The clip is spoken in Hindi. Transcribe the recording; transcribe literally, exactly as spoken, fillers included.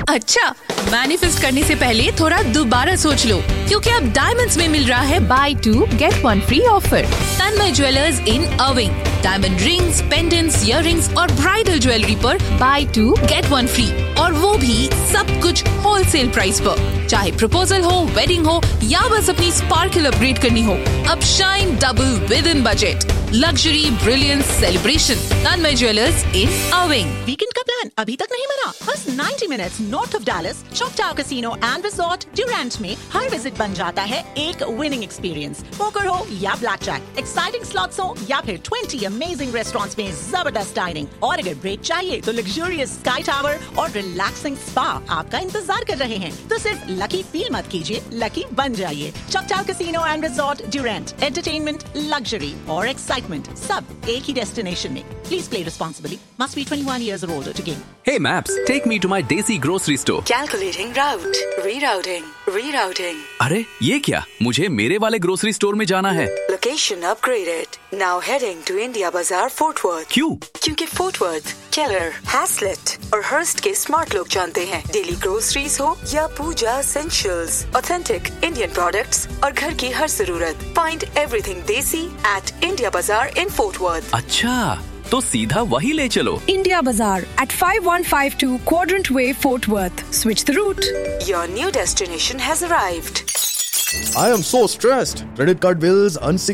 अच्छा, मैनिफेस्ट करने से पहले थोड़ा दोबारा सोच लो, क्योंकि अब डायमंड्स में मिल रहा है by to get one free offer. Tanmay jewellers in अर्विंग, diamond rings, pendants, earrings और ब्राइडल ज्वेलरी पर by to get one free, और वो भी सब कुछ होलसेल प्राइस पर। चाहे प्रपोजल हो, वेडिंग हो या बस अपनी स्पार्कल अपग्रेड करनी हो, अब shine double with in budget. Luxury, brilliance, celebration. Tanmay jewellers in अर्विंग। Weekend का प्लान अभी तक नहीं बना? बस ninety minutes north of Dallas, चॉकटाउ casino and resort Durand में हर विजिट बन जाता है एक विनिंग एक्सपीरियंस। पोकर हो या ब्लैक जैक, एक्साइटिंग स्लॉट्स हो या फिर ट्वेंटी अमेजिंग रेस्टोरेंट्स में जबरदस्त डाइनिंग, और अगर ब्रेक चाहिए तो लग्जूरियस स्काई टावर और रिलैक्सिंग स्पा आपका इंतजार कर रहे हैं। तो सिर्फ लकी फील मत कीजिए, लकी बन जाइए। चॉकटाउ casino and resort Durand, entertainment, luxury और एक्साइटमेंट सब एक ही डेस्टिनेशन में। Please play responsibly. Must be twenty-one years or older to game. Hey Maps, take me to my Desi grocery store. Calculating route. Rerouting. Rerouting. अरे ये क्या? मुझे मेरे वाले ग्रोसरी स्टोर में जाना है। Location upgraded. Now heading to India Bazaar, Fort Worth. क्यों? क्योंकि Fort Worth, Keller, Haslett और Hearst के स्मार्ट लोग जानते हैं। डेली ग्रोसरीज हो या पूजा essentials, authentic Indian products और घर की हर जरूरत। Find everything Desi at India Bazaar in Fort Worth. अच्छा, तो सीधा वही ले चलो। India Bazaar at five one five two Quadrant Way, Fort Worth. Switch the route. Your new destination has arrived. I am so stressed. Credit card bills, unsecured